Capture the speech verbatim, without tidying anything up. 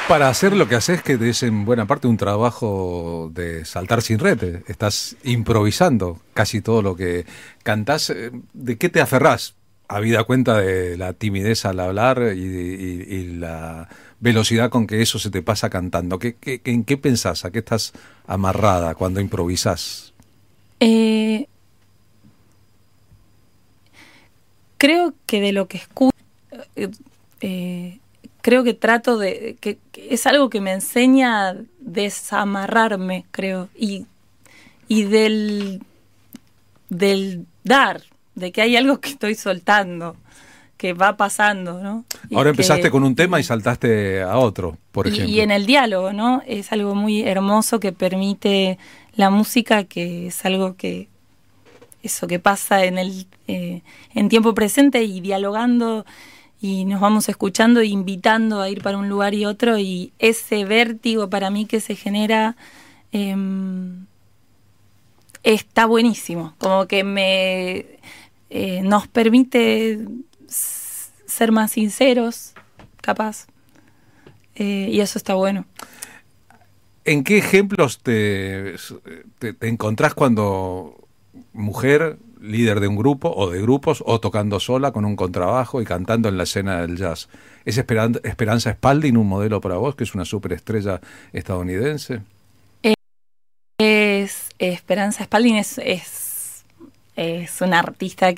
Para hacer lo que haces, que es en buena parte un trabajo de saltar sin red. Estás improvisando casi todo lo que cantás. ¿De qué te aferrás? Habida cuenta de la timidez al hablar y, y- y la velocidad con que eso se te pasa cantando. ¿Qué, qué, ¿En qué pensás? ¿A qué estás amarrada cuando improvisás? Eh, Creo que de lo que escucho, eh, eh, creo que trato de, que, que es algo que me enseña a desamarrarme, creo, y, y del, del dar, de que hay algo que estoy soltando, que va pasando, ¿no? Y Ahora empezaste que, con un tema y y, saltaste a otro, por y, y ejemplo. en el diálogo, ¿no? Es algo muy hermoso que permite la música, que es algo que, eso que pasa en el eh, en tiempo presente y dialogando y nos vamos escuchando e invitando a ir para un lugar y otro, y ese vértigo para mí que se genera eh, está buenísimo, como que me eh, nos permite s- ser más sinceros, capaz, eh, y eso está bueno. ¿En qué ejemplos te, te, te encontrás cuando mujer, líder de un grupo o de grupos, o tocando sola con un contrabajo y cantando en la escena del jazz? ¿Es Esperan- Esperanza Spalding un modelo para vos, que es una superestrella estadounidense? Es Esperanza Spalding es, es, es una artista